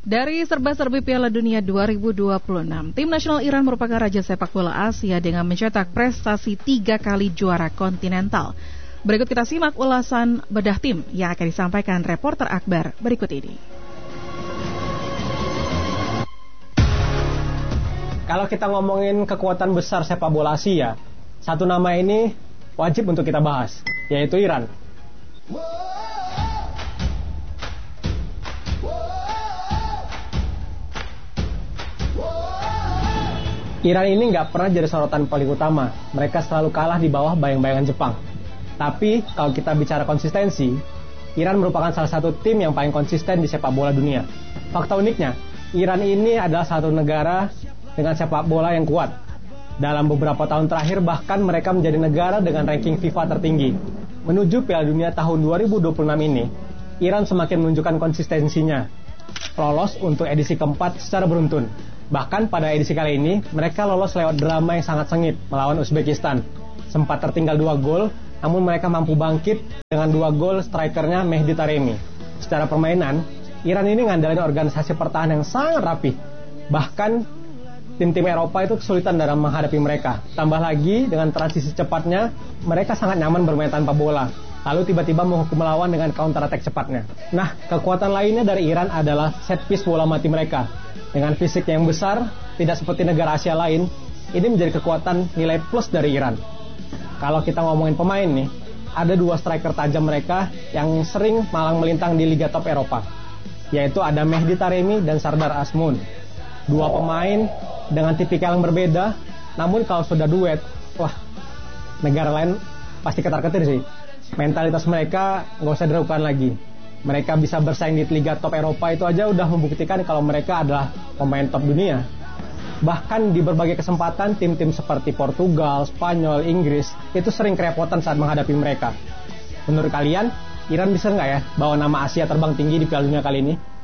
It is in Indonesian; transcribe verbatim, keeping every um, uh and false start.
Dari serba-serbi Piala Dunia dua ribu dua puluh enam, tim nasional Iran merupakan raja sepak bola Asia dengan mencetak prestasi tiga kali juara kontinental. Berikut kita simak ulasan bedah tim yang akan disampaikan reporter Akbar berikut ini. Kalau kita ngomongin kekuatan besar sepak bola Asia, satu nama ini wajib untuk kita bahas, yaitu Iran. Iran ini nggak pernah jadi sorotan paling utama. Mereka selalu kalah di bawah bayang-bayangan Jepang. Tapi kalau kita bicara konsistensi, Iran merupakan salah satu tim yang paling konsisten di sepak bola dunia. Fakta uniknya, Iran ini adalah satu negara dengan sepak bola yang kuat. Dalam beberapa tahun terakhir bahkan mereka menjadi negara dengan ranking FIFA tertinggi. Menuju Piala Dunia tahun dua ribu dua puluh enam ini, Iran semakin menunjukkan konsistensinya. Lolos untuk edisi keempat secara beruntun. Bahkan pada edisi kali ini, mereka lolos lewat drama yang sangat sengit melawan Uzbekistan. Sempat tertinggal dua gol, namun mereka mampu bangkit dengan dua gol strikernya Mehdi Taremi. Secara permainan, Iran ini ngandalin organisasi pertahanan yang sangat rapi. Bahkan, tim-tim Eropa itu kesulitan dalam menghadapi mereka. Tambah lagi, dengan transisi cepatnya, mereka sangat nyaman bermain tanpa bola. Lalu tiba-tiba menghukum melawan dengan counter attack cepatnya. Nah, kekuatan lainnya dari Iran adalah set piece bola mati mereka. Dengan fisik yang besar, tidak seperti negara Asia lain, ini menjadi kekuatan nilai plus dari Iran. Kalau kita ngomongin pemain nih, ada dua striker tajam mereka yang sering malang melintang di Liga Top Eropa, yaitu ada Mehdi Taremi dan Sardar Azmoun. Dua pemain dengan tipikal yang berbeda, namun kalau sudah duet, wah, negara lain pasti ketar-ketir sih. Mentalitas mereka nggak usah diragukan lagi. Mereka bisa bersaing di Liga Top Eropa itu aja udah membuktikan kalau mereka adalah pemain top dunia. Bahkan di berbagai kesempatan tim-tim seperti Portugal, Spanyol, Inggris itu sering kerepotan saat menghadapi mereka. Menurut kalian, Iran bisa nggak ya bawa nama Asia terbang tinggi di Piala Dunia kali ini?